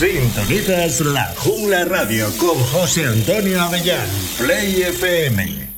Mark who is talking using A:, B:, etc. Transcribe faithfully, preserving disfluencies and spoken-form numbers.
A: Sintonizas La Jungla Radio con José Antonio Avellán. Play F M.